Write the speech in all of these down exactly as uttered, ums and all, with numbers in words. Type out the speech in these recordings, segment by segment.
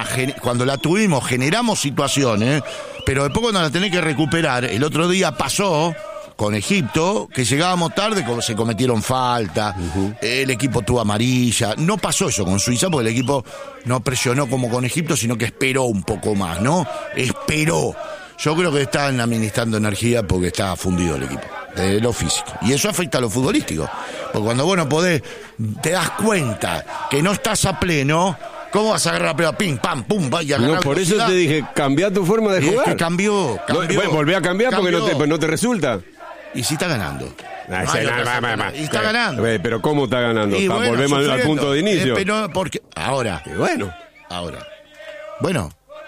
más, cuando la tuvimos generamos situaciones, pero después cuando la tenés que recuperar, el otro día pasó con Egipto, que llegábamos tarde, se cometieron falta, uh-huh. el equipo tuvo amarilla, no pasó eso con Suiza porque el equipo no presionó como con Egipto, sino que esperó un poco más, ¿no? Esperó. Yo creo que están administrando energía porque está fundido el equipo, de lo físico. Y eso afecta a lo futbolístico. Porque cuando vos no podés, te das cuenta que no estás a pleno, ¿cómo vas a agarrar la pelota? Pim, pam, pum, vaya a agarrar. No, por eso te dije, cambia tu forma de y jugar. Es que cambió, cambió. No, bueno, volví a cambiar cambió. porque no te, no te resulta. Y si está ganando. Nah, no, nah, nah, nah, nah. Y está ganando. Pero ¿cómo está ganando? Y bueno, volvemos sufriendo. al punto de inicio. Eh, pero porque ahora. Y bueno. Ahora. Bueno.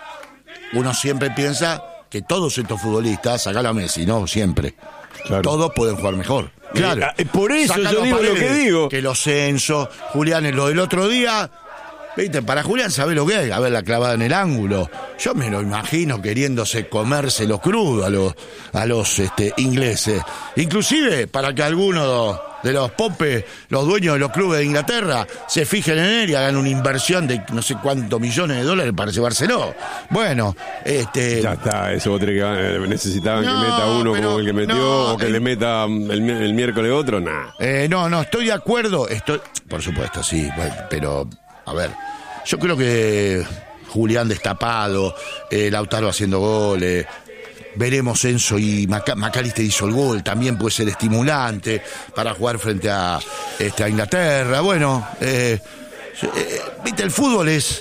Uno siempre piensa que todos estos futbolistas, sacalo a Messi, no siempre. Claro. Todos pueden jugar mejor. Claro. Eh, por eso Sacalo yo digo Paredes, lo que digo. Que los Censo, Julián en lo del otro día. Viste, para Julián sabe lo que es, a ver la clavada en el ángulo. Yo me lo imagino queriéndose comérselo crudo a los, a los este, ingleses. Inclusive para que algunos de los popes, los dueños de los clubes de Inglaterra, se fijen en él y hagan una inversión de no sé cuántos millones de dólares para llevárselo. Bueno, este... Ya está, eso vos tenés que, necesitaban no, que meta uno pero, como el que metió, no, o que eh, le meta el, el miércoles otro, nada. Eh, no, no, estoy de acuerdo, estoy, por supuesto, sí, pero... A ver, yo creo que Julián destapado, eh, Lautaro haciendo goles, veremos Enzo y Mac- McAllister hizo el gol, también puede ser estimulante para jugar frente a, este, a Inglaterra. Bueno, eh, eh, viste, el fútbol es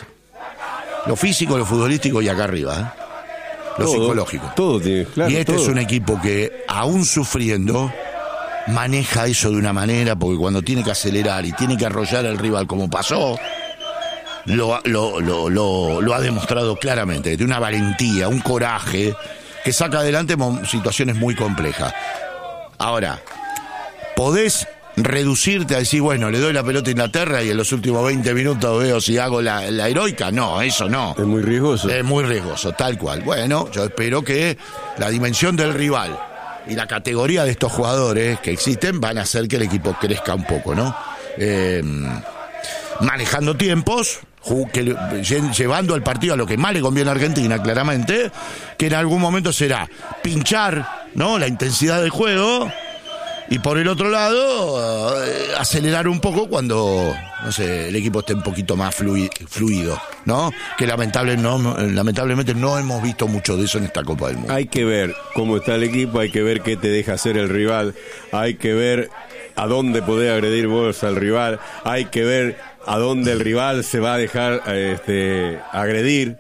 lo físico, lo futbolístico y acá arriba, ¿eh? Lo todo, psicológico. Todo tiene, claro. Y este todo. es un equipo que, aún sufriendo, maneja eso de una manera, porque cuando tiene que acelerar y tiene que arrollar al rival como pasó, Lo, lo, lo, lo, lo ha demostrado claramente, que tiene una valentía, un coraje que saca adelante situaciones muy complejas. Ahora, podés reducirte a decir, bueno, le doy la pelota a Inglaterra y en los últimos veinte minutos veo si hago la, la heroica. No, eso no. Es muy riesgoso. Es muy riesgoso, tal cual. Bueno, yo espero que la dimensión del rival y la categoría de estos jugadores que existen van a hacer que el equipo crezca un poco, ¿no? Eh, manejando tiempos, que, llevando el partido a lo que más le conviene a Argentina, claramente, que en algún momento será pinchar, ¿no?, la intensidad del juego, y por el otro lado uh, acelerar un poco cuando, no sé, el equipo esté un poquito más flui- fluido, ¿no? Que lamentable no, lamentablemente no hemos visto mucho de eso en esta Copa del Mundo. Hay que ver cómo está el equipo, hay que ver qué te deja hacer el rival, hay que ver a dónde podés agredir vos al rival, hay que ver a dónde el rival se va a dejar este, agredir.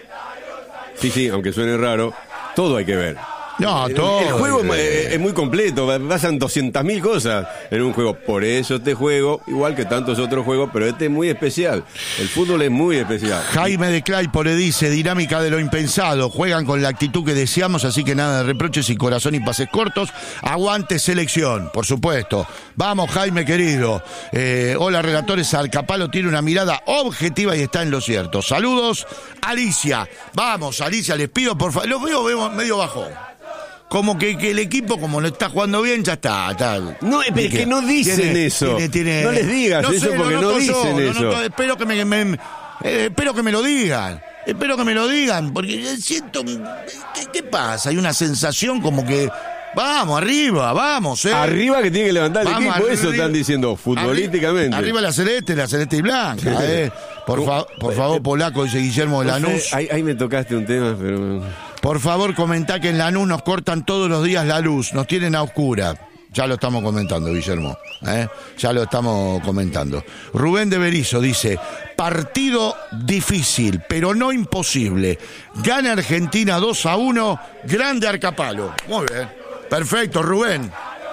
Sí, sí, aunque suene raro, todo hay que ver. No, todo. El, el juego es, es muy completo, pasan doscientas mil cosas en un juego. Por eso este juego, igual que tantos otros juegos, pero este es muy especial. El fútbol es muy especial. Jaime de Claypole dice, dinámica de lo impensado, juegan con la actitud que deseamos, así que nada de reproches y corazón y pases cortos. Aguante selección, por supuesto. Vamos, Jaime querido. Eh, hola, relatores. Alcapalo tiene una mirada objetiva y está en lo cierto. Saludos, Alicia. Vamos, Alicia, les pido por favor. Los veo, veo medio bajón. Como que, que el equipo, como no está jugando bien, ya está. está. No, es que, que no dicen tiene, eso. Tiene, tiene, no les digas no eso sé, porque no, no dicen yo, eso. No, no, espero, que me, me, eh, espero que me lo digan. Espero que me lo digan, porque siento... ¿Qué, qué pasa? Hay una sensación como que... Vamos, arriba, vamos, eh. Arriba que tiene que levantar el vamos, equipo, arriba, eso están diciendo, futbolísticamente. Arriba, arriba la celeste, la celeste y blanca, eh. Por, fa, por favor, polaco, dice Guillermo de Lanús. Sé, ahí, ahí me tocaste un tema, pero... Por favor, comentá que en Lanús nos cortan todos los días la luz, nos tienen a oscura. Ya lo estamos comentando, Guillermo, ¿eh? Ya lo estamos comentando. Rubén de Berizo dice, partido difícil, pero no imposible. Gana Argentina dos a uno, grande Arcapalo. Muy bien. Perfecto, Rubén.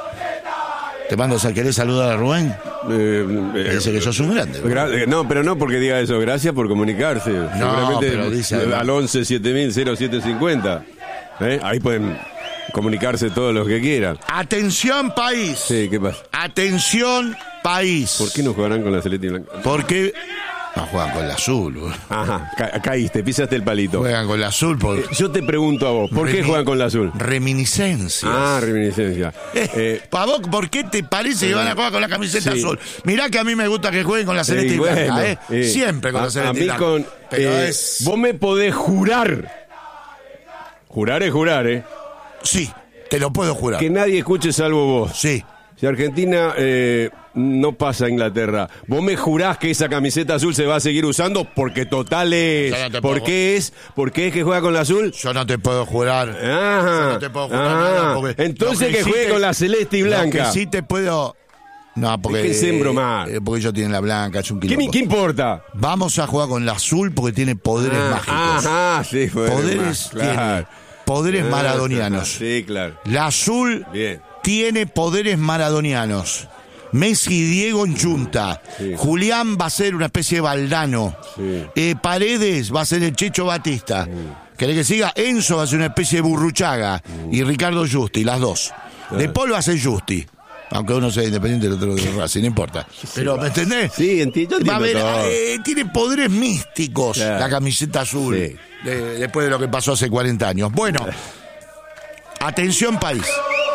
Te mando, ¿querés saludar a Rubén? Eh, eh, dice que sos un grande. Gra- no, pero no porque diga eso. Gracias por comunicarse. No, seguramente pero dice al once siete mil cero siete cincuenta. ¿Eh? Ahí pueden comunicarse todos los que quieran. Atención, país. Sí, ¿qué pasa? Atención, país. ¿Por qué no jugarán con la celeste y blanca? Porque No, juegan con el azul. Boludo. Ajá, ca caíste, pisaste el palito. Juegan con el azul porque... Yo te pregunto a vos, ¿por qué juegan con el azul? Reminiscencias. Ah, reminiscencia. Eh, Eh, ¿Para vos por qué te parece que van a jugar con la camiseta sí. azul? Mirá que a mí me gusta que jueguen con la celeste eh, y blanca, bueno, ¿eh? eh, Siempre con a, la celeste a y mí blanca. con, Pero eh, es... Vos me podés jurar. Jurar es jurar, ¿eh? Sí, te lo puedo jurar. Que nadie escuche salvo vos. Sí. Si Argentina eh, no pasa a Inglaterra, ¿vos me jurás que esa camiseta azul se va a seguir usando? Porque total es. Yo no te ¿Por puedo- qué es? ¿Por qué es que juega con la azul? Yo no te puedo jurar. Ajá. Yo no te puedo jurar Ajá. nada porque Entonces lo que sí juegue te- con la celeste y Lo blanca. que sí te puedo... No, porque... Déjense embromar. eh, porque ellos tienen la blanca, es un ¿Qué, quilombo. ¿Qué importa? Vamos a jugar con la azul porque tiene poderes Ah, mágicos. Ajá, sí, fue Poderes claro. tiene. Poderes Ah, maradonianos. Sí, claro. La azul Bien. tiene poderes maradonianos. Messi y Diego en Junta. Sí. Julián va a ser una especie de Valdano. Sí. Eh, Paredes va a ser el Checho Batista. ¿Querés que siga? Enzo va a ser una especie de Burruchaga. Y Ricardo Justi, las dos. De Paul va a ser Justi. Aunque uno sea independiente y el otro de Racing, no importa. Pero, ¿me entendés? Sí, enti yo Va a entiendo haber, todo. eh, tiene poderes místicos Claro. la camiseta azul. Sí. de- después de lo que pasó hace cuarenta años. Bueno, atención país.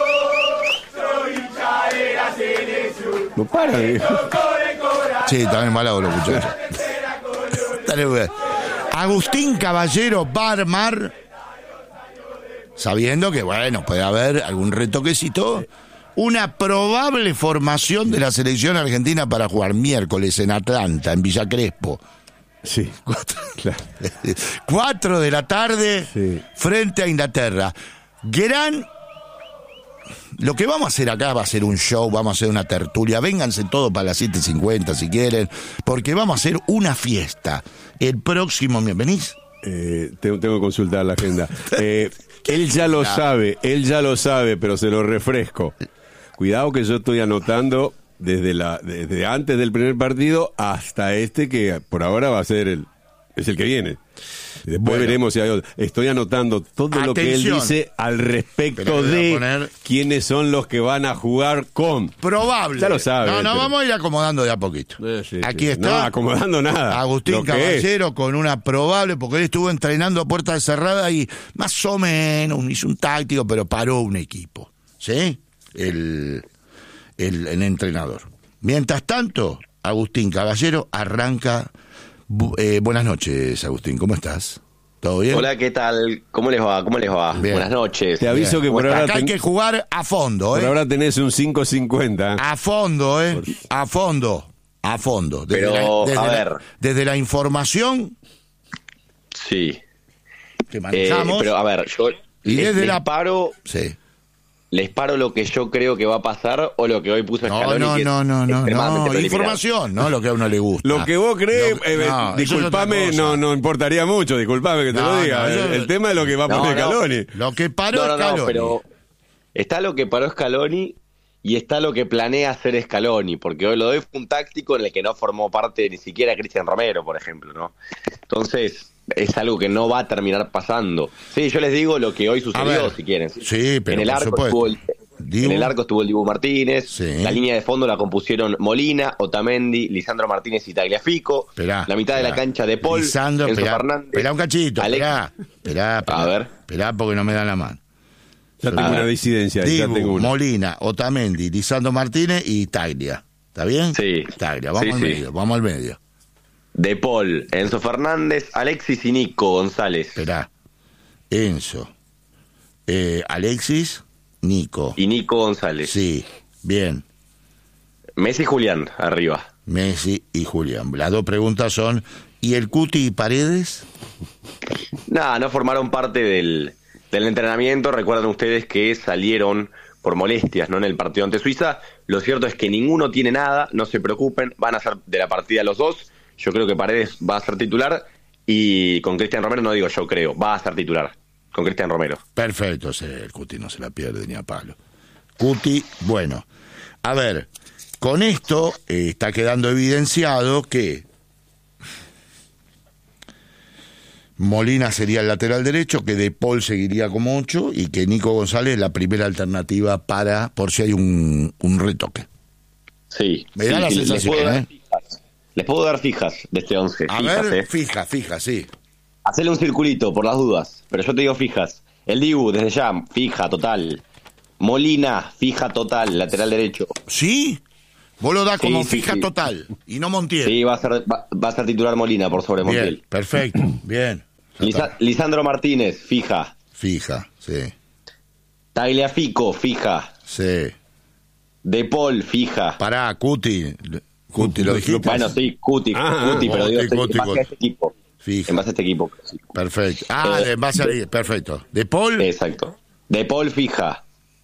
No para, viejo. Sí, también malado los muchachos. Dale, güey. Agustín Caballero va a armar, sabiendo que, bueno, puede haber algún retoquecito, una probable formación de la selección argentina para jugar miércoles en Atlanta, en Villa Crespo. Sí. Cuatro, Claro. cuatro de la tarde, Sí. frente a Inglaterra. Gran... Lo que vamos a hacer acá va a ser un show, vamos a hacer una tertulia. Vénganse todos para las siete cincuenta si quieren, porque vamos a hacer una fiesta. El próximo... ¿Venís? Eh, tengo, tengo que consultar la agenda. Eh, él ya lo sabe, él ya lo sabe, pero se lo refresco. Cuidado que yo estoy anotando desde la desde antes del primer partido hasta este que por ahora va a ser el es el que viene. Y después Bueno. veremos si hay otro. Estoy anotando todo lo que él Atención. dice al respecto Pero le voy a de poner- quiénes son los que van a jugar con. Probable. Ya lo sabe, No, no, pero- vamos a ir acomodando de a poquito. Eh, sí, Aquí sí. está. No, acomodando nada. Agustín Lo que es. Caballero con una probable, porque él estuvo entrenando a puerta cerrada y más o menos hizo un táctico, pero paró un equipo. ¿Sí? El, el, el entrenador. Mientras tanto, Agustín Caballero arranca. Bu- eh, buenas noches, Agustín. ¿Cómo estás? ¿Todo bien? Hola, ¿qué tal? ¿Cómo les va? ¿Cómo les va? Bien. Buenas noches. Te aviso Bien. que por ahora, Acá hay ten- que jugar a fondo, por ¿eh? ahora tenés un cinco cincuenta. A fondo, ¿eh? A fondo. A fondo. Desde Pero, la, desde a la- ver. desde la información Sí. que Eh, manejamos. pero a ver, yo Y les, desde les la- paro, Sí. les paro lo que yo creo que va a pasar o lo que hoy puso No, Scaloni. no, que es no, no, no, extremadamente no. preliminar. Información, no lo que a uno le gusta. Lo que vos crees, Lo- eh, no, eso es disculpame, otra cosa. no, no importaría mucho, disculpame que te No, lo diga. no, el, eso- el tema es lo que va a No, poner no. Scaloni. Lo que paró No, no, Scaloni. no, pero está lo que paró Scaloni y está lo que planea hacer Scaloni, porque hoy lo de hoy fue un táctico en el que no formó parte ni siquiera Cristian Romero, por ejemplo, ¿no? Entonces, es algo que no va a terminar pasando. Sí, yo les digo lo que hoy sucedió, ver. si quieren. Sí, pero en el por arco supuesto. estuvo el, Dibu. en el arco estuvo el Dibu Martínez, Sí. la línea de fondo la compusieron Molina, Otamendi, Lisandro Martínez y Tagliafico, Esperá, la mitad de la esperá. cancha de Paul, Lisandro, Enzo esperá, Fernández, esperá un cachito, Alex- esperá, esperá, esperá. A ver. Esperá porque no me dan la mano. Ya tengo A una ver. disidencia, ahí, ya Dibu, tengo una. Molina, Otamendi, Lisandro Martínez y Taglia. ¿Está bien? Sí. Taglia, vamos Sí, al sí. medio, vamos al medio. De Paul, Enzo Fernández, Alexis y Nico González. Esperá. Enzo, eh, Alexis, Nico. Y Nico González. Sí, bien. Messi y Julián, arriba. Messi y Julián. Las dos preguntas son, ¿y el Cuti y Paredes? Nada, no formaron parte del, del entrenamiento. Recuerdan ustedes que salieron por molestias, ¿no? En el partido ante Suiza. Lo cierto es que ninguno tiene nada, no se preocupen, van a ser de la partida los dos. Yo creo que Paredes va a ser titular y con Cristian Romero, no digo yo creo, va a ser titular con Cristian Romero. Perfecto, ese- el Cuti no se la pierde ni a palo. Cuti, bueno. A ver, con esto eh, está quedando evidenciado que Molina sería el lateral derecho, que De Paul seguiría como ocho y que Nico González es la primera alternativa para, por si hay un, un retoque. Sí, Me sí, da la sí, les sensación, puedo dar ¿eh? fijas. Les puedo dar fijas de este once. A fijas, ver, eh. fija, fija, sí. Hacele un circulito por las dudas, pero yo te digo fijas. El Dibu, desde ya, fija, total. Molina, fija, total, lateral derecho. ¿Sí? Vos lo das como Sí, sí, fija sí. total, y no Montiel. Sí, va a ser, va, va a ser titular Molina por sobre Montiel. Bien, perfecto, bien. Lisa- Lisandro Martínez, fija. Fija, sí, Tagliafico, fija. sí. De Paul, fija. Pará, Cuti. Cuti, lo dijiste. Bueno, sí, Cuti, Ah, Cuti, pero Cuti, digo, estoy- Cuti, en base Cuti. a este equipo. Fija. En base a este equipo. Sí. Perfecto. Ah, Eh, de base ahí, perfecto. De Paul Exacto. De Paul, fija.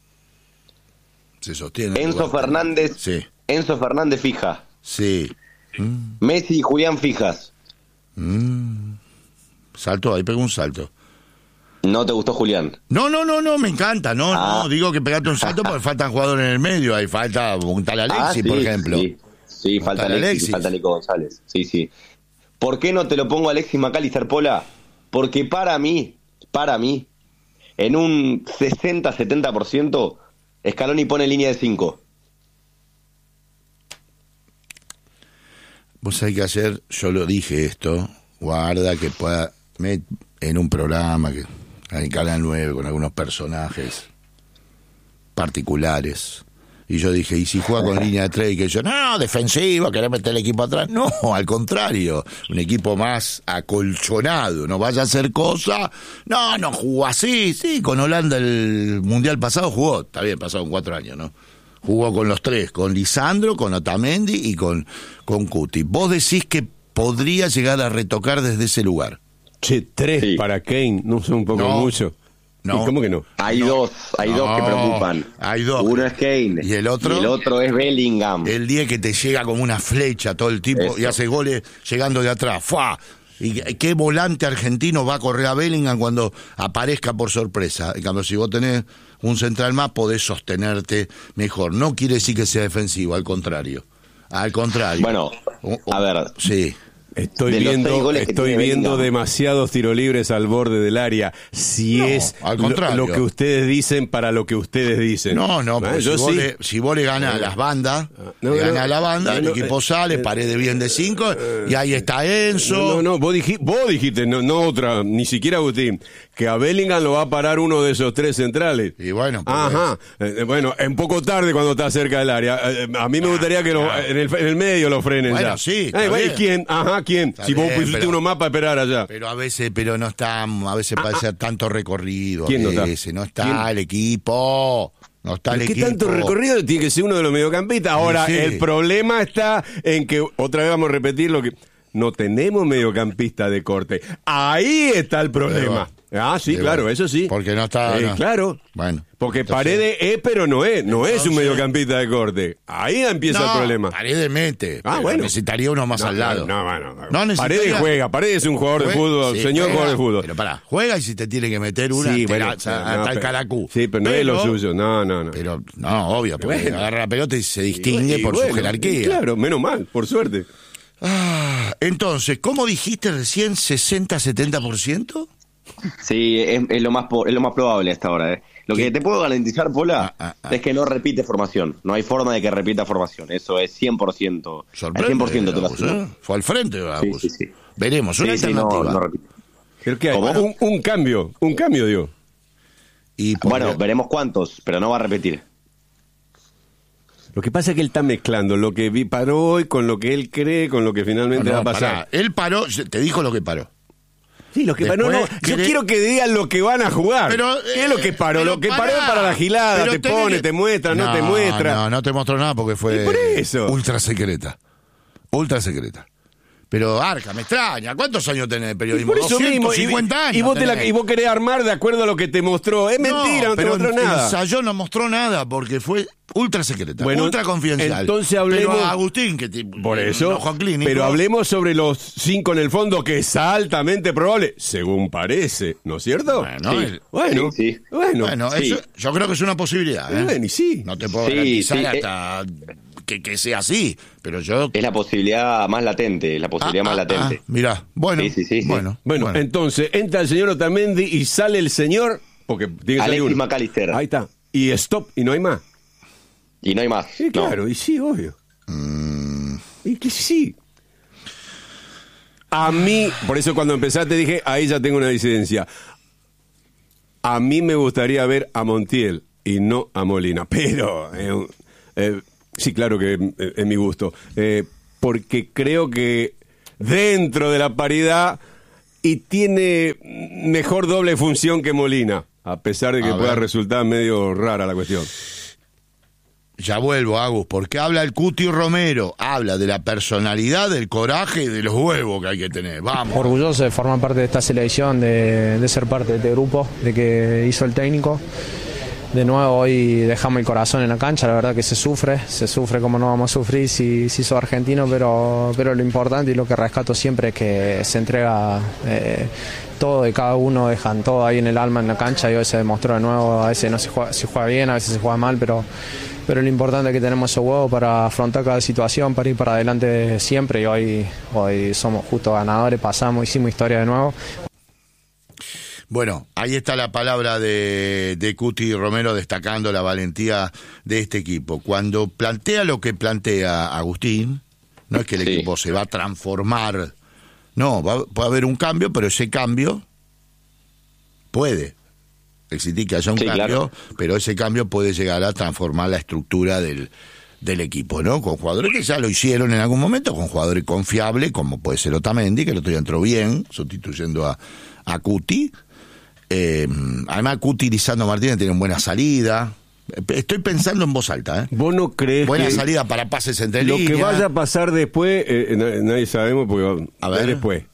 se sostiene. Enzo Fernández. Sí, Enzo Fernández, fija. sí. Messi y Julián, fijas. Salto, ahí pegó un salto. ¿No te gustó Julián? No, no, no, no, me encanta. No, Ah. no, digo que pegaste un salto porque faltan jugadores en el medio. Ahí falta un tal Alexis, Ah, sí, por ejemplo. Sí, sí Un falta tal Alexis, Alexis. y falta Nico González. Sí, sí. ¿Por qué no te lo pongo a Alexis McAllister, Pola? Porque para mí, para mí, en un sesenta setenta por ciento, Scaloni pone línea de cinco. Vos sabés que ayer yo lo dije esto, guarda que pueda, me, en un programa que en Canal nueve con algunos personajes particulares, y yo dije, ¿y si juega con línea de tres? Y que yo, no, defensivo, querés meter el equipo atrás. No, al contrario, un equipo más acolchonado, no vaya a hacer cosa. No, no jugó así, sí, con Holanda el Mundial pasado jugó, está bien, pasaron cuatro años, ¿no? Jugó con los tres, con Lisandro, con Otamendi y con, con Cuti. Vos decís que podría llegar a retocar desde ese lugar. Che, tres Sí. para Kane, no sé, un poco No. mucho. No. ¿Y ¿Cómo que no? Hay dos, hay dos que No, preocupan. hay dos. Uno es Kane. ¿Y el otro? Y el otro es Bellingham. El día que te llega como una flecha todo el tipo Eso. y hace goles llegando de atrás. ¡Fua! ¿Y qué volante argentino va a correr a Bellingham cuando aparezca por sorpresa? En cambio, si vos tenés un central más, podés sostenerte mejor. No quiere decir que sea defensivo, al contrario. Al contrario. Bueno, O- o- a ver. Sí. Estoy De los seis viendo, goles que estoy tiene viendo Bellingham. demasiados tiros libres al borde del área. Si No, es al lo, contrario. lo que ustedes dicen para lo que ustedes dicen. No, no, porque Ah, si, yo vos sí. le, si vos le ganás a las bandas, no, le no, ganás a la banda, no, el no, equipo eh, sale, eh, pared bien de cinco, y ahí está Enzo. No, no, no, vos, diji- vos dijiste, no, no otra, ni siquiera Agustín, que a Bellingham lo va a parar uno de esos tres centrales. Y bueno, pues, Ajá, eh, bueno, en poco tarde cuando está cerca del área. Eh, a mí me gustaría que lo- en, el, en el medio lo frenen Bueno, ya. sí, está Eh, bueno, ¿y bien. quién? Ajá, ¿quién? Está si vos bien, pusiste pero- uno más para esperar allá. Pero a veces, pero no está, a veces puede ser tanto recorrido. Ah, ¿Quién no a está? veces, no está ¿Quién? el equipo. No está el ¿Qué equipo. tanto recorrido tiene que ser uno de los mediocampistas? Ahora, Sí, sí. el problema está en que, otra vez vamos a repetir lo que... No tenemos mediocampista de corte. Ahí está el problema. Ah, sí, Sí, claro, bueno. eso sí. Porque no está- Eh, no. Claro. Bueno. Porque Entonces- Paredes es, pero no es. No es un Entonces- mediocampista de corte. Ahí empieza No, el problema. Paredes mete. Ah, pero bueno. Necesitaría uno más No, al lado. No, no, no. No necesitaría- Paredes juega. Paredes es un jugador de Juega- fútbol. sí, señor juega, jugador de fútbol. Pero pará, juega y si te tiene que meter una, Sí, te bueno, la- no, hasta no, el pero- caracú. Sí, pero no es lo suyo. No, no, no. Pero, no, obvio, porque Bueno. agarra la pelota y se distingue Y por su bueno, jerarquía. Claro, menos mal, por suerte. Ah, entonces, ¿cómo dijiste recién? ¿sesenta, setenta por ciento? Sí, es, es lo más po- es lo más probable hasta ahora. ¿eh? Lo que te puedo garantizar, Pola, Ah, ah, ah. es que no repite formación. No hay forma de que repita formación. Eso es cien por ciento. Al Sorprende. cien por ciento te lo Agus, aseguro. ¿eh? Fue al frente, Agus. Sí, sí, sí. Veremos, una Sí, sí, no, alternativa. no repite. Creo que hay ¿Cómo? un, un cambio, un cambio, digo. Y por- Bueno, veremos cuántos, pero no va a repetir. Lo que pasa es que él está mezclando lo que vi paró hoy con lo que él cree, con lo que finalmente No, va a no, pasar. pará. Él paró, te dijo lo que paró. Sí, lo que paró, no. Después, Yo cree- quiero que digan lo que van a jugar. Pero, ¿Qué es lo eh, que paró? pero Lo que paró pará. es para la gilada, Pero te tenés pone, que- te muestra, no, te muestra. No, no te mostró nada porque fue Y por eso. ultra secreta. Ultra secreta. Pero Arca, me extraña. ¿Cuántos años tenés de Y periodismo? por eso mismo, y, cincuenta años. y vos te la- tenés. y vos querés armar de acuerdo a lo que te mostró. Es mentira, no, te pero mostró en- nada. Ensayó, no mostró nada porque fue ultra secreta, Bueno, ultra confidencial. entonces hablemos- Pero a Agustín, que te- Por un eso, ojo clínico. pero hablemos sobre los cinco en el fondo, que es altamente probable, según parece, ¿no es cierto? Bueno, Sí. el- Bueno, Sí, sí. bueno, Bueno, sí. eso, yo creo que es una posibilidad. ¿eh? Bueno, y sí. No te puedo Sí, garantizar sí, hasta que, que sea así, pero yo... Es la posibilidad más latente, la posibilidad más latente. Mirá, bueno, Sí, sí, sí, sí. bueno, Bueno, bueno. entonces entra el señor Otamendi y sale el señor, porque tiene que salir Alexis uno. McAllister. Ahí está. Y stop, y no hay más. Y no hay más. Sí, no. claro, y sí, obvio. Mm, Y que sí. A mí, por eso cuando empezaste dije, ahí ya tengo una disidencia. A mí me gustaría ver a Montiel y no a Molina, pero eh, eh, sí, claro que eh, es mi gusto, eh, porque creo que dentro de la paridad y tiene mejor doble función que Molina, a pesar de que a pueda ver. resultar medio rara la cuestión. Ya vuelvo, Agus, porque habla el Cuti Romero, habla de la personalidad, del coraje y de los huevos que hay que tener. Vamos. Orgulloso de formar parte de esta selección, de, de ser parte de este grupo, de que hizo el técnico. De nuevo hoy dejamos el corazón en la cancha, la verdad que se sufre, se sufre como no vamos a sufrir si, si sos argentino, pero, pero lo importante y lo que rescato siempre es que se entrega eh, todo de cada uno, dejan todo ahí en el alma en la cancha y hoy se demostró de nuevo, a veces no se juega, se juega bien, a veces se juega mal, pero, pero lo importante es que tenemos esos huevos para afrontar cada situación, para ir para adelante siempre y hoy, hoy somos justo ganadores, pasamos, hicimos historia de nuevo. Bueno, ahí está la palabra de, de Cuti Romero destacando la valentía de este equipo. Cuando plantea lo que plantea Agustín, no es que el sí. equipo se va a transformar, no, va, puede haber un cambio, pero ese cambio puede existir que haya un sí, cambio, claro. pero ese cambio puede llegar a transformar la estructura del, del equipo, ¿no? Con jugadores que ya lo hicieron en algún momento, con jugadores confiables, como puede ser Otamendi, que el otro día entró bien, sustituyendo a, a Cuti. Eh, además, Cuti y Lisandro Martínez tienen buena salida. Estoy pensando en voz alta, ¿eh? ¿Vos no crees buena que salida para pases entre lo líneas? que vaya a pasar después, eh, nadie sabemos, porque a ver después.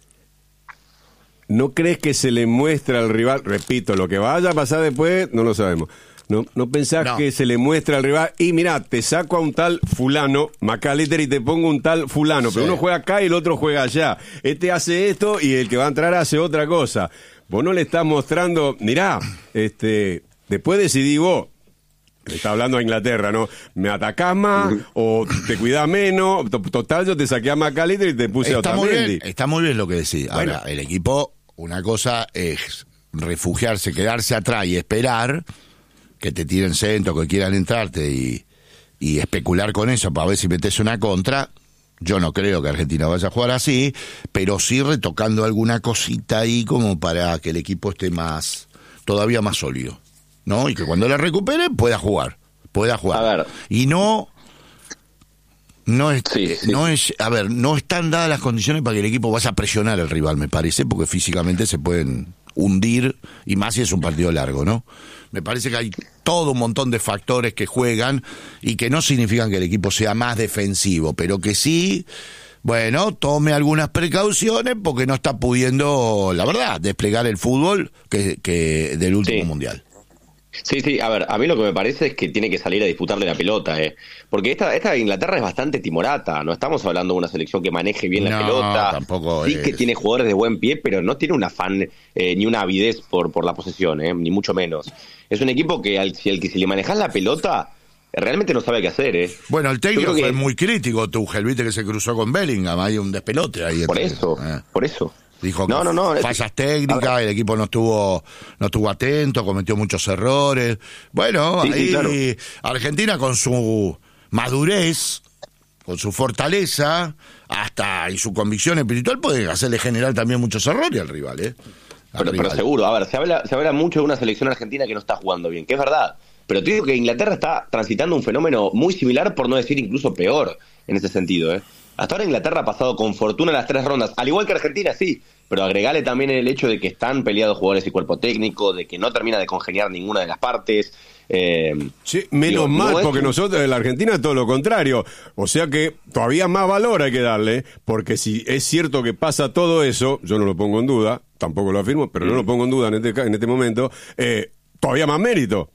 ¿No crees que se le muestra al rival? Repito, lo que vaya a pasar después, no lo sabemos. ¿No, no pensás no. que se le muestra al rival? Y mirá, te saco a un tal fulano, McAllister, y te pongo un tal fulano, sí. pero uno juega acá y el otro juega allá. Este hace esto y el que va a entrar hace otra cosa. Vos no le estás mostrando, mirá, este, después decidí vos, le está hablando a Inglaterra, ¿no? ¿Me atacás más o te cuidás menos? Total, yo te saqué a McAllister y te puse está a muy Otamendi. bien, Está muy bien lo que decís. Ahora, bueno. el equipo, una cosa es refugiarse, quedarse atrás y esperar que te tiren centro, que quieran entrarte y, y especular con eso para ver si metes una contra. Yo no creo que Argentina vaya a jugar así, pero sí retocando alguna cosita ahí como para que el equipo esté más, todavía más sólido, ¿no? Y que cuando la recupere pueda jugar, pueda jugar. A ver. Y no, no es, sí, sí. no es, a ver, no están dadas las condiciones para que el equipo vaya a presionar al rival, me parece, porque físicamente se pueden hundir, y más si es un partido largo, ¿no? Me parece que hay todo un montón de factores que juegan y que no significan que el equipo sea más defensivo, pero que sí, bueno, tome algunas precauciones porque no está pudiendo, la verdad, desplegar el fútbol que, que del último sí. mundial. Sí, sí, a ver, a mí lo que me parece es que tiene que salir a disputarle la pelota, eh, porque esta, esta Inglaterra es bastante timorata, no estamos hablando de una selección que maneje bien no, la pelota, tampoco sí es... que tiene jugadores de buen pie, pero no tiene un afán eh, ni una avidez por, por la posesión, eh, ni mucho menos. Es un equipo que al, si, al que si le manejas la pelota, realmente no sabe qué hacer, eh. Bueno, el técnico fue que... muy crítico, Tuchel, viste que se cruzó con Bellingham, hay un despelote ahí. Por entonces, eso, eh. por eso. Dijo que no, no, no, fallas técnicas, el equipo no estuvo no estuvo atento, cometió muchos errores. Bueno, sí, ahí sí, claro. Argentina con su madurez, con su fortaleza, hasta y su convicción espiritual puede hacerle generar también muchos errores al rival, ¿eh? Al pero, rival. pero seguro, a ver, se habla, se habla mucho de una selección argentina que no está jugando bien, que es verdad. Pero te digo que Inglaterra está transitando un fenómeno muy similar, por no decir incluso peor, en ese sentido, ¿eh? Hasta ahora Inglaterra ha pasado con fortuna las tres rondas, al igual que Argentina, sí, pero agregale también el hecho de que están peleados jugadores y cuerpo técnico, de que no termina de congeniar ninguna de las partes. Eh, sí, menos digo, mal, no porque es... nosotros en la Argentina es todo lo contrario. O sea que todavía más valor hay que darle, porque si es cierto que pasa todo eso, yo no lo pongo en duda, tampoco lo afirmo, pero mm. no lo pongo en duda en este, en este momento, eh, todavía más mérito.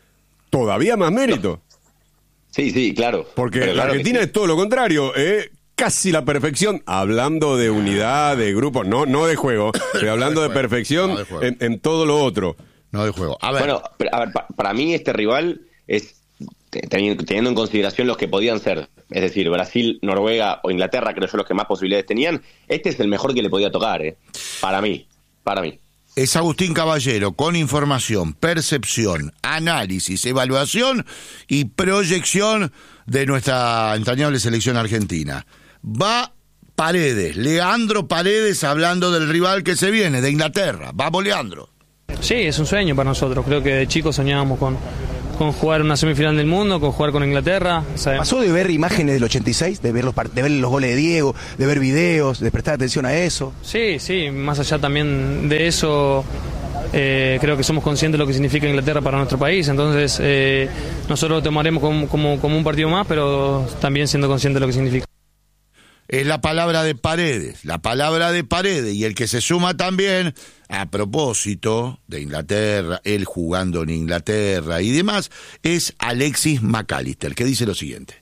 Todavía más mérito. No. Sí, sí, claro. Porque pero la claro Argentina sí. es todo lo contrario, ¿eh? Casi la perfección, hablando de unidad, de grupo, no no de juego, pero hablando de perfección no de en, en todo lo otro. No de juego. A ver. Bueno, a ver, pa, para mí este rival es, teniendo en consideración los que podían ser, es decir, Brasil, Noruega o Inglaterra, creo yo los que más posibilidades tenían, este es el mejor que le podía tocar, ¿eh? Para mí, para mí. Es Agustín Caballero, con información, percepción, análisis, evaluación y proyección de nuestra entrañable selección argentina. Va Paredes, Leandro Paredes hablando del rival que se viene, de Inglaterra. Vamos, Leandro. Sí, es un sueño para nosotros. Creo que de chicos soñábamos con, con jugar una semifinal del mundo, con jugar con Inglaterra. Sabemos. ¿Pasó de ver imágenes del ochenta y seis, de ver, los, de ver los goles de Diego, de ver videos, de prestar atención a eso? Sí, sí, más allá también de eso, eh, creo que somos conscientes de lo que significa Inglaterra para nuestro país. Entonces, eh, nosotros lo tomaremos como, como, como un partido más, pero también siendo conscientes de lo que significa. Es la palabra de Paredes, la palabra de Paredes, y el que se suma también, a propósito de Inglaterra, él jugando en Inglaterra y demás, es Alexis McAllister, que dice lo siguiente.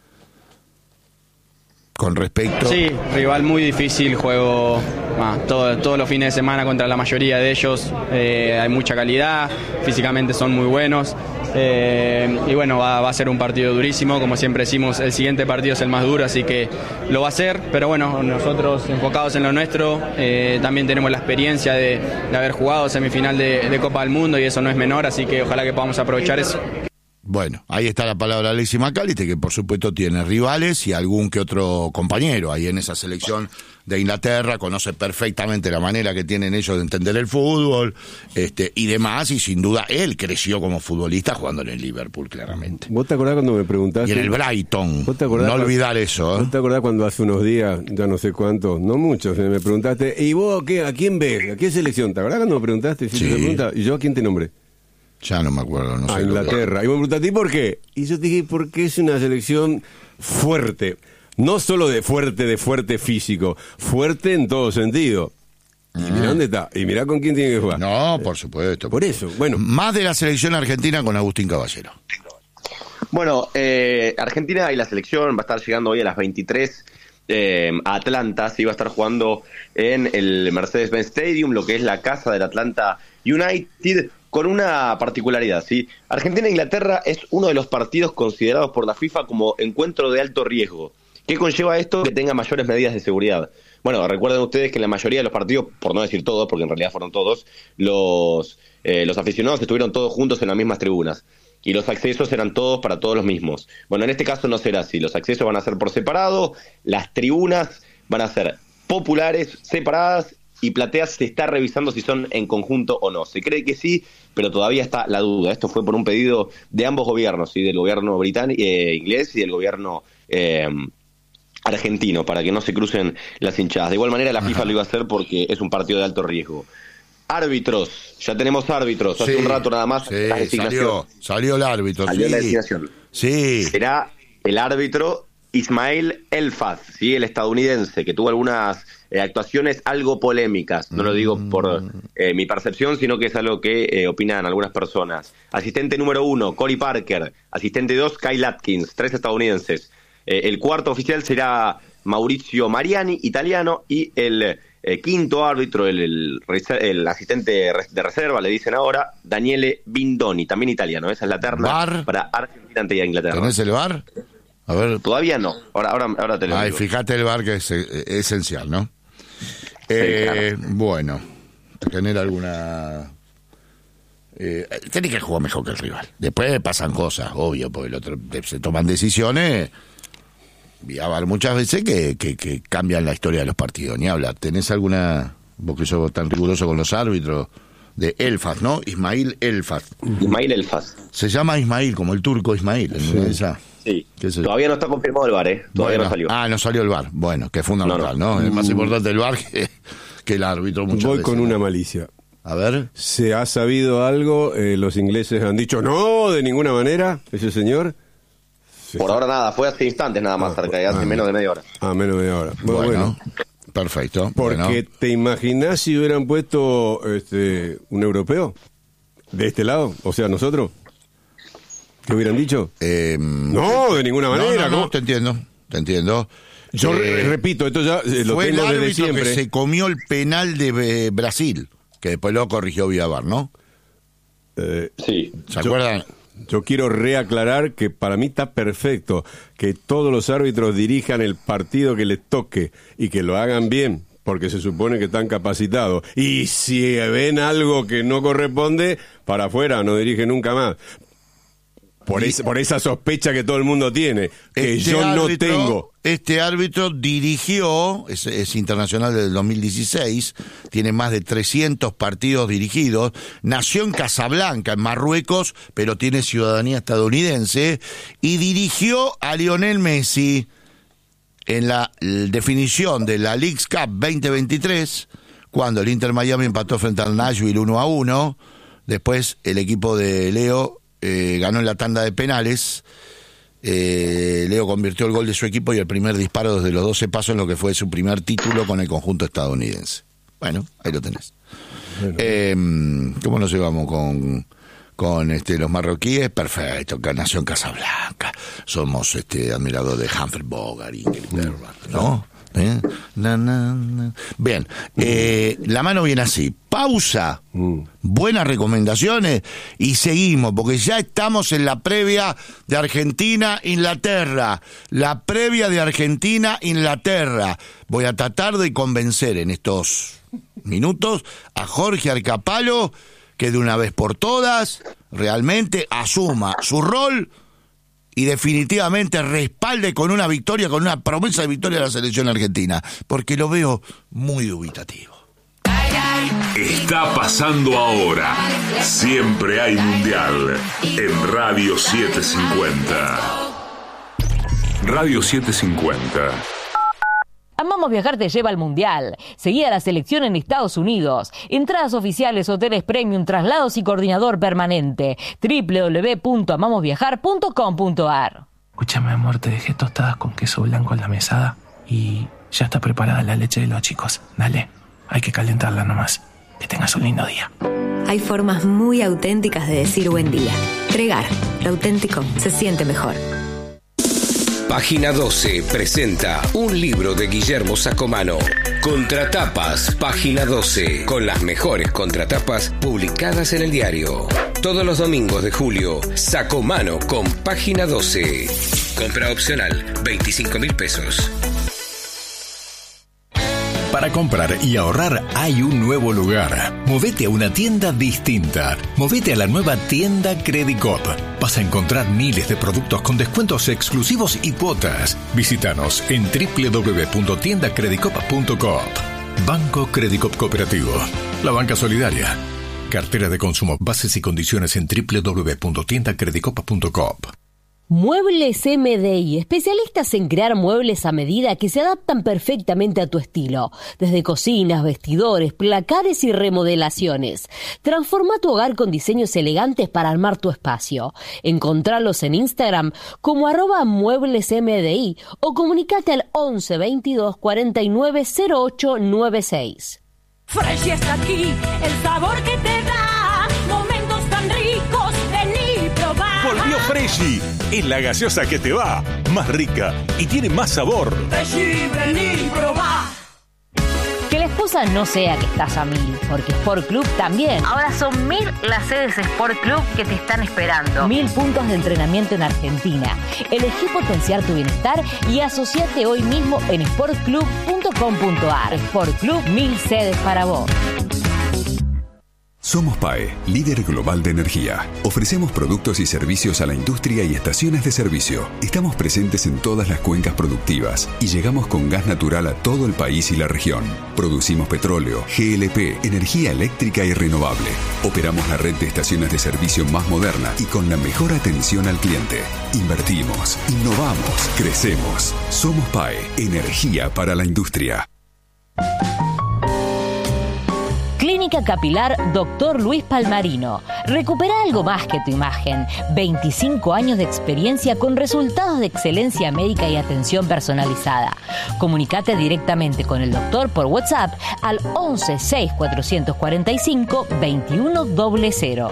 Con respecto... Sí, rival muy difícil, juego ah, todo, todos los fines de semana contra la mayoría de ellos, eh, hay mucha calidad, físicamente son muy buenos. Eh, y bueno, va, va a ser un partido durísimo, como siempre decimos, el siguiente partido es el más duro, así que lo va a ser, pero bueno, nosotros enfocados en lo nuestro, eh, también tenemos la experiencia de, de haber jugado semifinal de, de Copa del Mundo y eso no es menor, así que ojalá que podamos aprovechar eso. Bueno, ahí está la palabra de Alexis McAllister, que por supuesto tiene rivales y algún que otro compañero ahí en esa selección de Inglaterra, conoce perfectamente la manera que tienen ellos de entender el fútbol, este, y demás, y sin duda él creció como futbolista jugando en el Liverpool, claramente. ¿Vos te acordás cuando me preguntaste? Y en el Brighton, ¿Vos te acordás no cuando, olvidar eso. ¿eh? ¿Vos te acordás cuando hace unos días, ya no sé cuántos, no muchos, me preguntaste, ¿y vos qué, a quién ves? ¿A qué selección? ¿Te acordás cuando me preguntaste? Si Sí. te pregunta, ¿y yo a quién te nombré? Ya no me acuerdo, no sé. A Inglaterra. Y me preguntaste, ¿y por qué? Y yo te dije, porque es una selección fuerte. No solo de fuerte, de fuerte físico, fuerte en todo sentido. Y mirá dónde está, y mirá con quién tiene que jugar. No, por supuesto. Por eso, bueno. Más de la selección argentina con Agustín Caballero. Bueno, eh, Argentina y la selección va a estar llegando hoy a las veintitrés eh, a Atlanta. Sí, va a estar jugando en el Mercedes-Benz Stadium, lo que es la casa del Atlanta United, con una particularidad, ¿sí? Argentina-Inglaterra es uno de los partidos considerados por la FIFA como encuentro de alto riesgo. ¿Qué conlleva esto? Que tenga mayores medidas de seguridad. Bueno, recuerden ustedes que en la mayoría de los partidos, por no decir todos, porque en realidad fueron todos, los, eh, los aficionados estuvieron todos juntos en las mismas tribunas. Y los accesos eran todos para todos los mismos. Bueno, en este caso no será así. Los accesos van a ser por separado, las tribunas van a ser populares, separadas, y Platea se está revisando si son en conjunto o no. Se cree que sí, pero todavía está la duda. Esto fue por un pedido de ambos gobiernos, ¿sí? Del gobierno británico, eh, inglés y del gobierno eh, argentino, para que no se crucen las hinchadas. De igual manera la FIFA Ajá. lo iba a hacer porque es un partido de alto riesgo. Árbitros, ya tenemos árbitros. Hace sí, un rato nada más. Sí, salió, salió el árbitro. Salió sí. la designación. Sí. Será el árbitro Ismail Elfaz, ¿sí? El estadounidense, que tuvo algunas eh, actuaciones algo polémicas. No lo digo por eh, mi percepción, sino que es algo que eh, opinan algunas personas. Asistente número uno, Cory Parker. Asistente dos, Kyle Atkins. Tres estadounidenses. Eh, el cuarto oficial será Maurizio Mariani, italiano. Y el eh, quinto árbitro, el, el, el asistente de reserva, le dicen ahora, Daniele Bindoni, también italiano. Esa es la terna ¿Bar? Para Argentina ante Inglaterra. ¿Tenés el V A R? A ver. Todavía no. Ahora, ahora, ahora te lo Ay, digo. fíjate el V A R, que es eh, esencial, ¿no? Sí, eh, claro. Bueno, te genera alguna... Eh, tenés que jugar mejor que el rival. Después pasan cosas, obvio, porque el otro, se toman decisiones. Y va a haber muchas veces que, que, que cambian la historia de los partidos. Ni hablar. ¿Tenés alguna... vos que sos tan riguroso con los árbitros? De Elfaz, ¿no? Ismail Elfaz. Ismail Elfaz. Se llama Ismail, como el turco Ismail. Sí. Esa. Sí, todavía no está confirmado el V A R, ¿eh? Todavía bueno, no salió. Ah, no salió el V A R. Bueno, que es fundamental, ¿no? no? no. Es más importante el V A R que, que el árbitro muchas Voy veces. con una malicia. A ver. ¿Se ha sabido algo? Eh, los ingleses han dicho no, de ninguna manera, ese señor. Sí. Por ahora nada, fue hace instantes nada más, ah, cerca de hace ah, menos de media hora. Ah, menos de media hora. Bueno, bueno. Perfecto. Porque bueno. ¿Te imaginás si hubieran puesto este, un europeo de este lado? O sea, nosotros. ¿Qué hubieran dicho? Eh, no, de ninguna manera. No, no, no, te entiendo, te entiendo. Yo eh, repito, esto ya eh, lo fue tengo el desde árbitro siempre. Que se comió el penal de eh, Brasil, que después lo corrigió vía V A R, ¿no? Eh, sí. ¿Se acuerdan? Yo quiero reaclarar que para mí está perfecto que todos los árbitros dirijan el partido que les toque y que lo hagan bien, porque se supone que están capacitados. Y si ven algo que no corresponde, para afuera, no dirigen nunca más. Por, ese, por esa sospecha que todo el mundo tiene, que este yo árbitro, no tengo. Este árbitro dirigió, es, es internacional del dos mil dieciséis, tiene más de trescientos partidos dirigidos, nació en Casablanca, en Marruecos, pero tiene ciudadanía estadounidense, y dirigió a Lionel Messi en la definición de la Leagues Cup veinte veintitrés, cuando el Inter Miami empató frente al Nashville uno a uno, después el equipo de Leo eh, ganó en la tanda de penales. Eh, Leo convirtió el gol de su equipo y el primer disparo desde los doce pasos en lo que fue su primer título con el conjunto estadounidense. Bueno, ahí lo tenés. Bueno. Eh, ¿Cómo nos llevamos con, con este, los marroquíes? Perfecto, que nació en Casablanca. Somos este, admiradores de Humphrey Bogart, Ingrid Bergman, ¿no? ¿Eh? Na, na, na. Bien, eh, la mano viene así, pausa, mm. buenas recomendaciones y seguimos, porque ya estamos en la previa de Argentina-Inglaterra, la previa de Argentina-Inglaterra. Voy a tratar de convencer en estos minutos a Jorge Arcapalo que de una vez por todas realmente asuma su rol y definitivamente respalde con una victoria, con una promesa de victoria a la selección argentina, porque lo veo muy dubitativo. Está pasando ahora. Siempre hay mundial en Radio setecientos cincuenta. Radio setecientos cincuenta. Amamos Viajar te lleva al Mundial. Seguí a la selección en Estados Unidos. Entradas oficiales, hoteles premium, traslados y coordinador permanente. doble u doble u doble u punto amamos viajar punto com punto a r. Escúchame, amor, te dejé tostadas con queso blanco en la mesada y ya está preparada la leche de los chicos. Dale, hay que calentarla nomás. Que tengas un lindo día. Hay formas muy auténticas de decir buen día. Pregar, lo auténtico se siente mejor. Página doce presenta un libro de Guillermo Sacomano. Contratapas, Página doce, con las mejores contratapas publicadas en el diario. Todos los domingos de julio, Sacomano con Página doce. Compra opcional, veinticinco mil pesos. Para comprar y ahorrar hay un nuevo lugar. Movete a una tienda distinta. Movete a la nueva tienda Credicop. Vas a encontrar miles de productos con descuentos exclusivos y cuotas. Visítanos en doble u doble u doble u punto tienda credicop punto com. Banco Credicop Cooperativo. La banca solidaria. Cartera de consumo. Bases y condiciones en doble u doble u doble u punto tienda credicop punto com. Muebles M D I, especialistas en crear muebles a medida que se adaptan perfectamente a tu estilo. Desde cocinas, vestidores, placares y remodelaciones. Transforma tu hogar con diseños elegantes para armar tu espacio. Encontralos en Instagram como arroba muebles M D I o comunicate al once veintidós cuarenta y nueve cero ocho noventa y seis. Fresh está aquí, el sabor que te da momentos tan ricos, vení probar. Volvió Freshy, es la gaseosa que te va, más rica y tiene más sabor. Freshy, vení probar. Que la excusa no sea que estás a mil, porque Sport Club también. Ahora son mil las sedes Sport Club que te están esperando. Mil puntos de entrenamiento en Argentina. Elegí potenciar tu bienestar y asociate hoy mismo en sport club punto com punto a r. Sport Club, mil sedes para vos. Somos P A E, líder global de energía. Ofrecemos productos y servicios a la industria y estaciones de servicio. Estamos presentes en todas las cuencas productivas y llegamos con gas natural a todo el país y la región. Producimos petróleo, G L P, energía eléctrica y renovable. Operamos la red de estaciones de servicio más moderna y con la mejor atención al cliente. Invertimos, innovamos, crecemos. Somos P A E, energía para la industria. Clínica Capilar Doctor Luis Palmarino. Recupera algo más que tu imagen. veinticinco años de experiencia con resultados de excelencia médica y atención personalizada. Comunicate directamente con el doctor por WhatsApp al once seis cuatrocientos cuarenta y cinco veintiuno cero cero.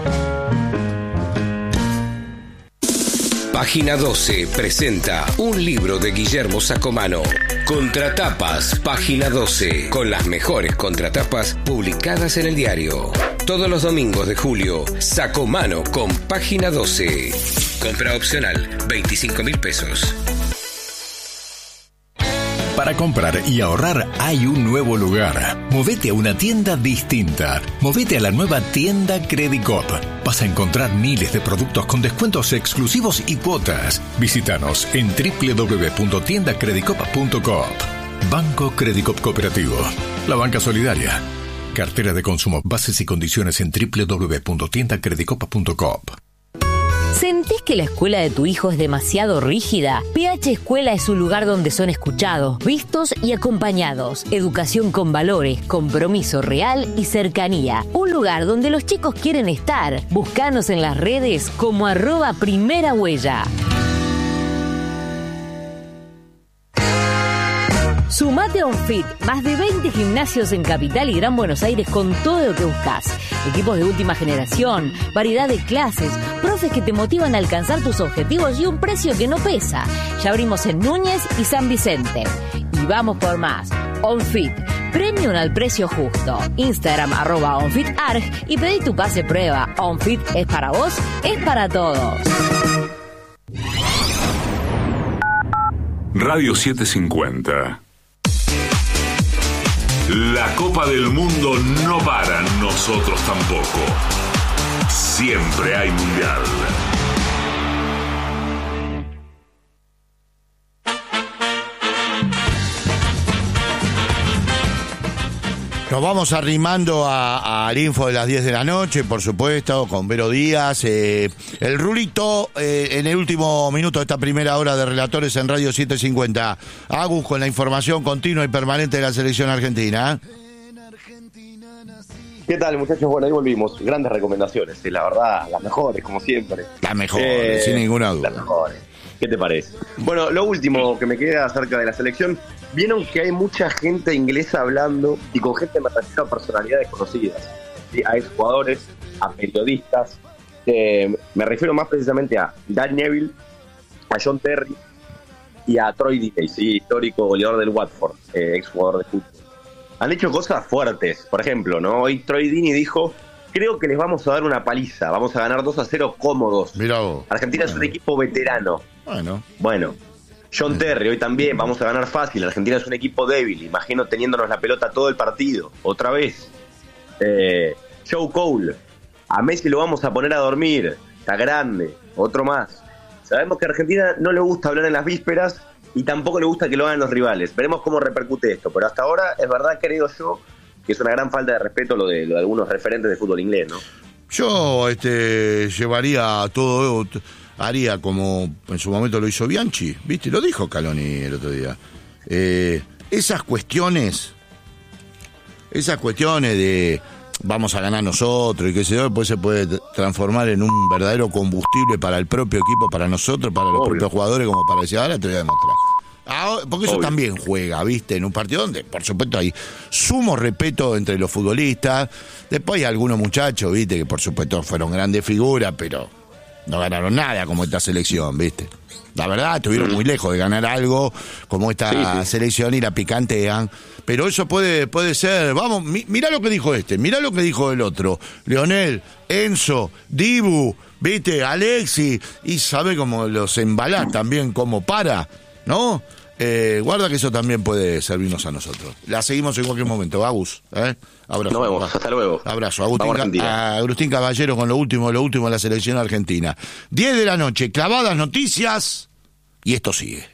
Página doce presenta un libro de Guillermo Sacomano. Contratapas, Página doce, con las mejores contratapas publicadas en el diario. Todos los domingos de julio, Sacomano con Página doce. Compra opcional, veinticinco mil pesos. Para comprar y ahorrar hay un nuevo lugar. Movete a una tienda distinta. Movete a la nueva tienda Credicop. Vas a encontrar miles de productos con descuentos exclusivos y cuotas. Visítanos en doble u doble u doble u punto tienda credicop punto coop. Banco Credicop Cooperativo. La banca solidaria. Cartera de consumo. Bases y condiciones en doble u doble u doble u punto tienda credicop punto coop. ¿Sentís que la escuela de tu hijo es demasiado rígida? P H Escuela es un lugar donde son escuchados, vistos y acompañados. Educación con valores, compromiso real y cercanía. Un lugar donde los chicos quieren estar. Búscanos en las redes como arroba primera huella. Sumate a OnFit, más de veinte gimnasios en Capital y Gran Buenos Aires con todo lo que buscas. Equipos de última generación, variedad de clases, profes que te motivan a alcanzar tus objetivos y un precio que no pesa. Ya abrimos en Núñez y San Vicente. Y vamos por más. OnFit, premium al precio justo. Instagram arroba OnFitArg y pedí tu pase prueba. OnFit es para vos, es para todos. Radio setecientos cincuenta. La Copa del Mundo no para, nosotros tampoco. Siempre hay mundial. Nos vamos arrimando a, a, al info de las diez de la noche, por supuesto, con Vero Díaz. Eh, el Rulito, eh, en el último minuto de esta primera hora de Relatores en Radio setecientos cincuenta. Agus con la información continua y permanente de la selección argentina. ¿Qué tal, muchachos? Bueno, ahí volvimos. Grandes recomendaciones, eh, la verdad, las mejores, como siempre. Las mejores, eh, sin ninguna duda. Las mejores. ¿Qué te parece? Bueno, lo último que me queda acerca de la selección, vieron que hay mucha gente inglesa hablando y con gente me refiero a personalidades conocidas, ¿sí? A exjugadores, a periodistas, eh, me refiero más precisamente a Dan Neville, a John Terry y a Troy Deeney, ¿sí? Histórico goleador del Watford, eh, exjugador de fútbol. Han hecho cosas fuertes, por ejemplo, ¿no? Hoy Troy Deeney dijo: creo que les vamos a dar una paliza, vamos a ganar dos a cero cómodos. Mirá vos. Argentina bueno. Es un equipo veterano. Bueno. Bueno. John Terry, hoy también, vamos a ganar fácil. Argentina es un equipo débil, imagino teniéndonos la pelota todo el partido, otra vez. Eh, Joe Cole, a Messi lo vamos a poner a dormir, está grande, otro más. Sabemos que a Argentina no le gusta hablar en las vísperas y tampoco le gusta que lo hagan los rivales. Veremos cómo repercute esto, pero hasta ahora es verdad, creo yo, que es una gran falta de respeto lo de, lo de algunos referentes de fútbol inglés, ¿no? Yo este llevaría todo... haría como en su momento lo hizo Bianchi, ¿viste? Lo dijo Caloni el otro día. Eh, esas cuestiones, esas cuestiones de vamos a ganar nosotros y qué sé yo, después se puede transformar en un verdadero combustible para el propio equipo, para nosotros, para los Obvio. propios jugadores, como para decir, ahora te voy a demostrar. Ahora, porque eso Obvio. también juega, ¿viste? En un partido donde, por supuesto, hay sumo respeto entre los futbolistas. Después hay algunos muchachos, ¿viste? Que por supuesto fueron grandes figuras, pero no ganaron nada como esta selección, ¿viste? La verdad, estuvieron muy lejos de ganar algo como esta sí, sí. selección y la picantean. Pero eso puede puede ser... Vamos, mi, mirá lo que dijo este, mirá lo que dijo el otro. Leonel, Enzo, Dibu, ¿viste? Alexi. Y sabe cómo los embalá también, cómo para, ¿no? Eh, guarda que eso también puede servirnos a nosotros. La seguimos en cualquier momento. Agus, ¿eh? Abrazo. Nos vemos, hasta luego. Abrazo. Agustín, a Agustín Caballero con lo último, lo último de la selección argentina. diez de la noche, clavadas noticias, y esto sigue.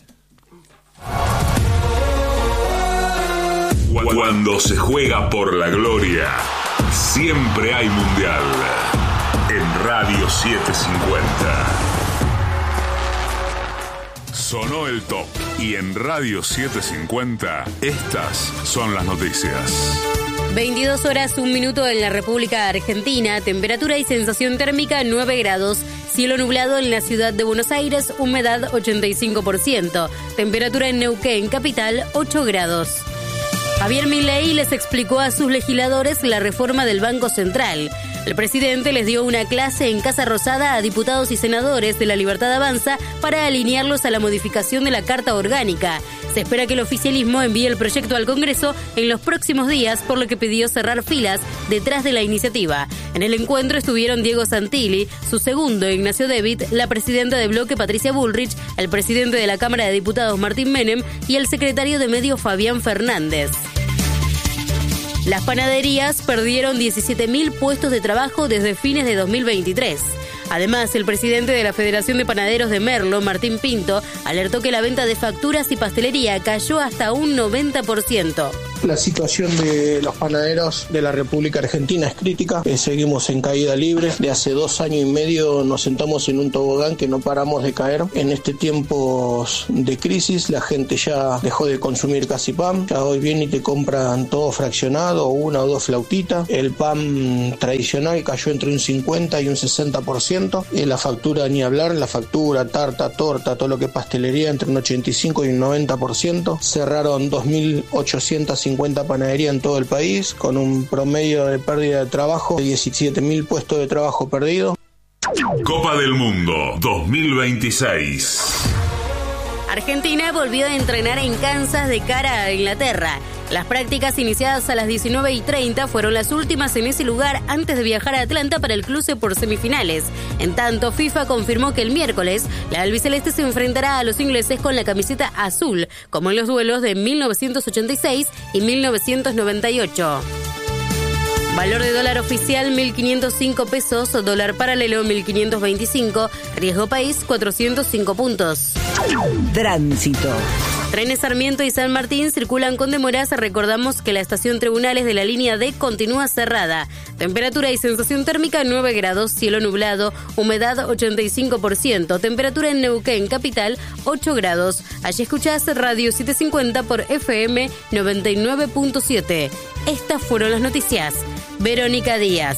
Cuando se juega por la gloria, siempre hay mundial. En Radio setecientos cincuenta. Sonó el top y en Radio setecientos cincuenta estas son las noticias. veintidós horas, un minuto en la República Argentina, temperatura y sensación térmica nueve grados, cielo nublado en la ciudad de Buenos Aires, humedad ochenta y cinco por ciento, temperatura en Neuquén, capital, ocho grados. Javier Milei les explicó a sus legisladores la reforma del Banco Central. El presidente les dio una clase en Casa Rosada a diputados y senadores de La Libertad Avanza para alinearlos a la modificación de la Carta Orgánica. Se espera que el oficialismo envíe el proyecto al Congreso en los próximos días, por lo que pidió cerrar filas detrás de la iniciativa. En el encuentro estuvieron Diego Santilli, su segundo Ignacio David, la presidenta de Bloque Patricia Bullrich, el presidente de la Cámara de Diputados Martín Menem y el secretario de Medios Fabián Fernández. Las panaderías perdieron diecisiete mil puestos de trabajo desde fines de dos mil veintitrés. Además, el presidente de la Federación de Panaderos de Merlo, Martín Pinto, alertó que la venta de facturas y pastelería cayó hasta un noventa por ciento. La situación de los panaderos de la República Argentina es crítica. Eh, seguimos en caída libre. De hace dos años y medio nos sentamos en un tobogán que no paramos de caer. En este tiempo de crisis la gente ya dejó de consumir casi pan. Ya hoy vienen y te compran todo fraccionado, una o dos flautitas. El pan tradicional cayó entre un cincuenta y un sesenta por ciento. Eh, la factura ni hablar, la factura, tarta, torta, todo lo que es pastelería entre un ochenta y cinco y un noventa por ciento. Cerraron dos mil ochocientas cincuenta panaderías en todo el país, con un promedio de pérdida de trabajo de diecisiete mil puestos de trabajo perdidos. Copa del Mundo dos mil veintiséis. Argentina volvió a entrenar en Kansas de cara a Inglaterra. Las prácticas iniciadas a las diecinueve y treinta fueron las últimas en ese lugar antes de viajar a Atlanta para el cruce por semifinales. En tanto, FIFA confirmó que el miércoles la albiceleste se enfrentará a los ingleses con la camiseta azul, como en los duelos de mil novecientos ochenta y seis y mil novecientos noventa y ocho. Valor de dólar oficial mil quinientos cinco pesos, dólar paralelo mil quinientos veinticinco, riesgo país cuatrocientos cinco puntos. Tránsito. Trenes Sarmiento y San Martín circulan con demoras. Recordamos que la estación Tribunales de la línea D continúa cerrada. Temperatura y sensación térmica nueve grados, cielo nublado, humedad ochenta y cinco por ciento. Temperatura en Neuquén, capital, ocho grados. Allí escuchás Radio setecientos cincuenta por F M noventa y nueve punto siete. Estas fueron las noticias. Verónica Díaz.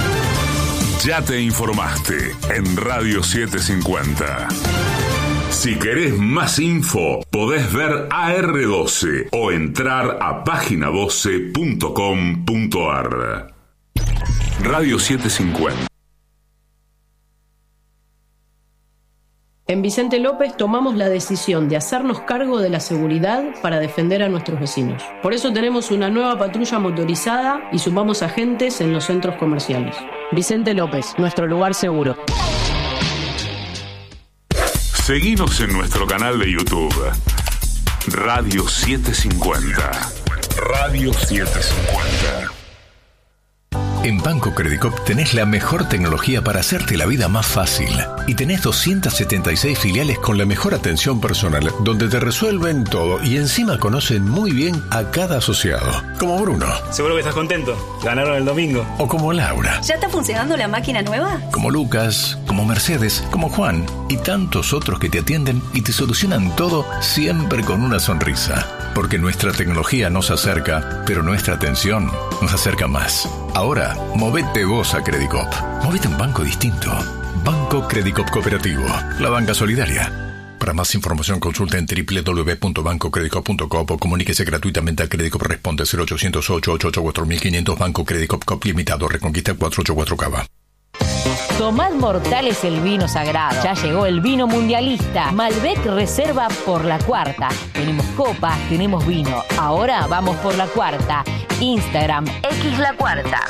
Ya te informaste en Radio setecientos cincuenta. Si querés más info, podés ver A R doce o entrar a página doce punto com punto a r. Radio setecientos cincuenta. En Vicente López tomamos la decisión de hacernos cargo de la seguridad para defender a nuestros vecinos. Por eso tenemos una nueva patrulla motorizada y sumamos agentes en los centros comerciales. Vicente López, nuestro lugar seguro. Seguinos en nuestro canal de YouTube, Radio setecientos cincuenta. Radio setecientos cincuenta. En Banco Credicop tenés la mejor tecnología para hacerte la vida más fácil. Y tenés doscientas setenta y seis filiales con la mejor atención personal, donde te resuelven todo y encima conocen muy bien a cada asociado. Como Bruno. Seguro que estás contento. Ganaron el domingo. O como Laura. ¿Ya está funcionando la máquina nueva? Como Lucas, como Mercedes, como Juan y tantos otros que te atienden y te solucionan todo siempre con una sonrisa. Porque nuestra tecnología nos acerca, pero nuestra atención nos acerca más. Ahora, movete vos a Credicop. Movete a un banco distinto. Banco Credicop Cooperativo. La banca solidaria. Para más información consulta en doble u doble u doble u punto banco credicop punto com o comuníquese gratuitamente a Credicop. Responde cero ochocientos ocho, ochocientos ochenta y cuatro mil quinientos. Banco Credicop Cop Limitado. Reconquista cuatrocientos ochenta y cuatro Cava. Tomad Mortales el vino sagrado. Ya llegó el vino mundialista. Malbec Reserva por la cuarta. Tenemos copas, tenemos vino. Ahora vamos por la cuarta. Instagram X La Cuarta.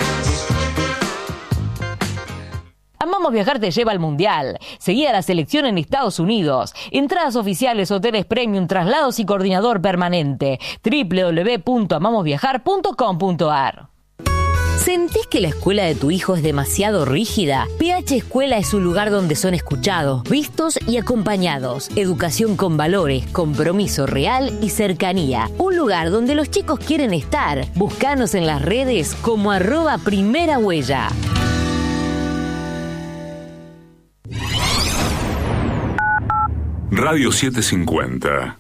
Amamos Viajar te lleva al Mundial. Seguí a la selección en Estados Unidos. Entradas oficiales, hoteles premium, traslados y coordinador permanente. doble u doble u doble u punto amamos viajar punto com punto a r. ¿Sentís que la escuela de tu hijo es demasiado rígida? P H Escuela es un lugar donde son escuchados, vistos y acompañados. Educación con valores, compromiso real y cercanía. Un lugar donde los chicos quieren estar. Búscanos en las redes como arroba primera huella. Radio setecientos cincuenta.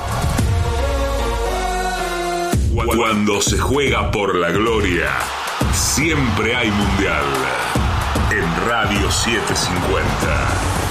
Cuando se juega por la gloria, siempre hay mundial. En Radio setecientos cincuenta.